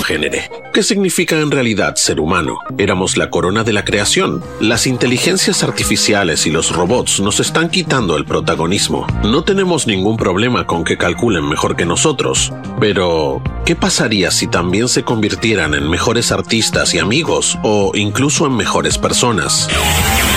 progénere. ¿Qué significa en realidad ser humano? Éramos la corona de la creación. Las inteligencias artificiales y los robots nos están quitando el protagonismo. No tenemos ningún problema con que calculen mejor que nosotros. Pero, ¿qué pasaría si también se convirtieran en mejores artistas y amigos, o incluso en mejores personas?